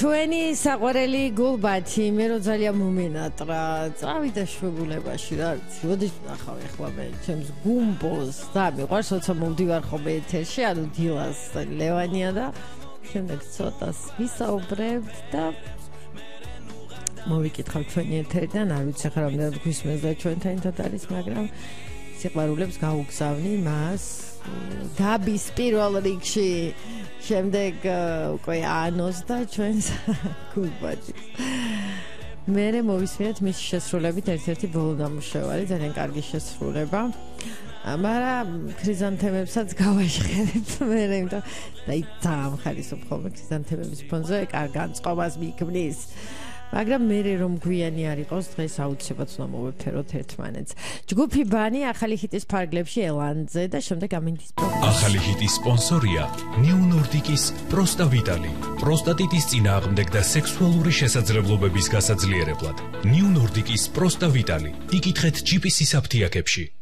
ჩვენი საყვარელი გულბათი მე რო ძალიან მომენატრა წავიდა შვებულებაში რა როდის ნახავ ახლა მე ჩემს გუმბოს და მიყვარს როცა მოვდივარ ხოლმე ეთერში ანუ დილას ლევანია და შემდეგ ცოტას ვისაუბრებთ და მოვიკითხავ ჩვენი ეთერიდან არ ვიცი ახლა რამდენად გვისმენს და ჩვენთან ერთად არის მაგრამ სიყვარულებს გაუგზავნი მას დაბის პირველ რიგში შემდეგ უკვე ანოს და ჩვენს გულბათის მე მოვისმინეთ მისი შესრულებით ერთ-ერთი ბოლო ნამუშევარი ძალიან კარგი შესრულება მაგრამ ქრიზანთემებსაც გავაშხერებ მე იმიტომ და ძალიან ხარისობ ხოლმე ქრიზანთემების ფონზე კარგ განწყობას მიქმნის მაგრამ მე რომ გვიანი არ იყოს დღეს აუცილებლად უნდა მოვეფეროთ ერთმანეთს. ჯგუფი ბანი ახალი ჰიტის ფარგლებში ელანძე და შემდეგ ამინდის პროგრამა. ახალი ჰიტის სპონსორია New Nordic-ის პროსტა ვიტალი. პროსტატიტის წინააღმდეგ და სექსუალური შესაძლებლობების გასაძლიერებლად. New Nordic-ის პროსტა ვიტალი. იკითხეთ GPS-ის აფთიაქებში.